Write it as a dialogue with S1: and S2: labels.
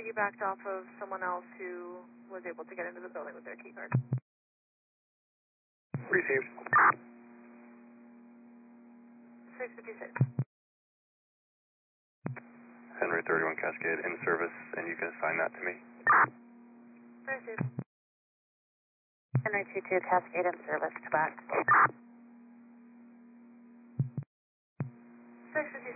S1: piggybacked off of someone else who was able to get into the building with their key card.
S2: Received.
S1: 656.
S2: Henry 31 Cascade in service, and you can assign that to me.
S1: Received.
S3: Henry 22 Cascade in service, Quebec.
S1: 656.